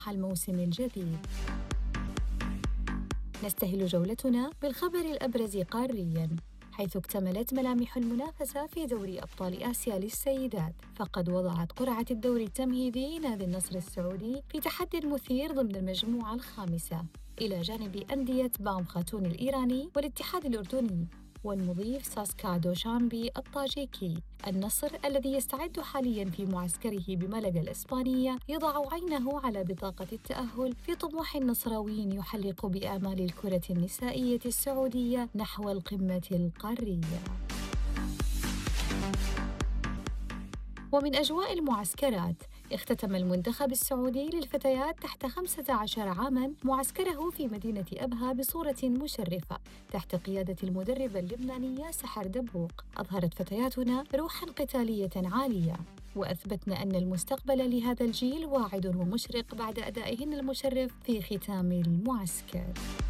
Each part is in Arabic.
الموسم الجديد. نستهل جولتنا بالخبر الأبرز قارياً، حيث اكتملت ملامح المنافسة في دوري أبطال آسيا للسيدات، فقد وضعت قرعة الدوري التمهيدي نادي النصر السعودي في تحدي مثير ضمن المجموعة الخامسة إلى جانب أندية بام خاتون الإيراني والاتحاد الأردني والمضيف ساسكا دوشانبي الطاجيكي. النصر الذي يستعد حالياً في معسكره بملقا الإسبانية يضع عينه على بطاقة التأهل في طموح نصراوي يحلق بآمال الكرة النسائية السعودية نحو القمة القارية. ومن أجواء المعسكرات، اختتم المنتخب السعودي للفتيات تحت 15 عاماً معسكره في مدينة أبها بصورة مشرفة تحت قيادة المدربة اللبنانية سحر دبوق. أظهرت فتياتنا روحاً قتالية عالية، وأثبتن أن المستقبل لهذا الجيل واعد ومشرق بعد أدائهن المشرف في ختام المعسكر.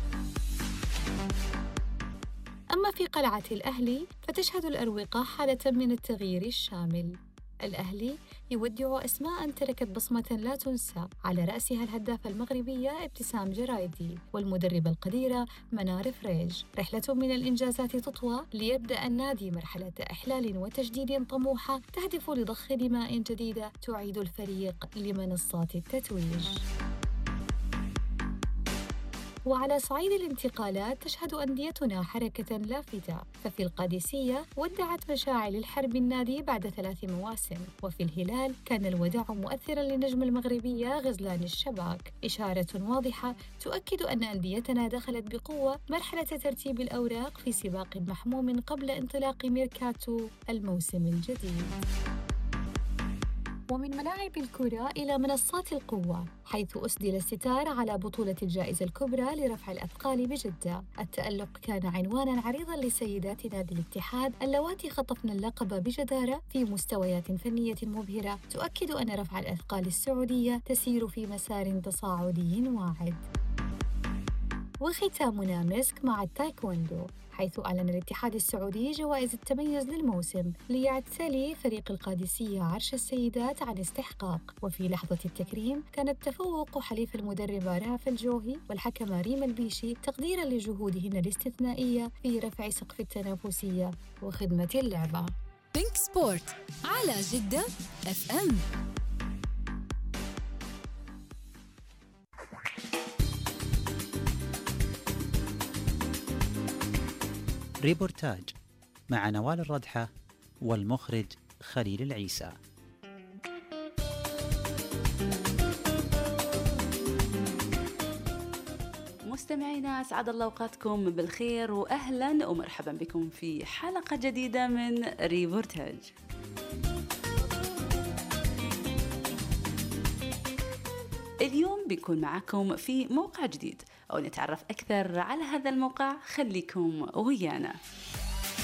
أما في قلعة الأهلي فتشهد الأروقة حالة من التغيير الشامل. الأهلي يودع أسماء تركت بصمة لا تنسى، على رأسها الهدافة المغربية ابتسام جرايدي والمدربة القديرة منار فريج. رحلة من الإنجازات تطوى ليبدأ النادي مرحلة إحلال وتجديد طموحة تهدف لضخ دماء جديدة تعيد الفريق لمنصات التتويج. وعلى صعيد الانتقالات تشهد أنديتنا حركة لافتة، ففي القادسية ودعت مشاعل الحرب النادي بعد 3 مواسم، وفي الهلال كان الوداع مؤثراً للنجم المغربية غزلان الشباك، إشارة واضحة تؤكد أن أنديتنا دخلت بقوة مرحلة ترتيب الأوراق في سباق محموم قبل انطلاق ميركاتو الموسم الجديد. ومن ملاعب الكرة إلى منصات القوة، حيث أسدل الستار على بطولة الجائزة الكبرى لرفع الأثقال بجدة. التألق كان عنوانا عريضا لسيدات نادي الاتحاد اللواتي خطفن اللقب بجدارة في مستويات فنية مبهرة تؤكد أن رفع الأثقال السعودية تسير في مسار تصاعدي واعد. وختامنا مسك مع التايكوندو، حيث أعلن الاتحاد السعودي جوائز التميز للموسم ليعتلي فريق القادسية عرش السيدات عن استحقاق. وفي لحظة التكريم كان التفوق حليف المدربة رهف الجوهي والحكمة ريم البيشي تقديراً لجهودهن الاستثنائية في رفع سقف التنافسية وخدمة اللعبة. بينك سبورت على جدة اف ام. ريبورتاج مع نوال الردحة والمخرج خليل العيسى. مستمعينا، أسعد الله أوقاتكم بالخير وأهلا ومرحبا بكم في حلقة جديدة من ريبورتاج. اليوم بيكون معكم في موقع جديد، أو نتعرف أكثر على هذا الموقع. خليكم ويانا.